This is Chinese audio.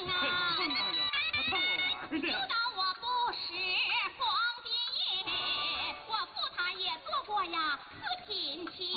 啊！碰哪去？我碰我玩去。 就当我不是皇帝爷，我父他也做过呀四品妻。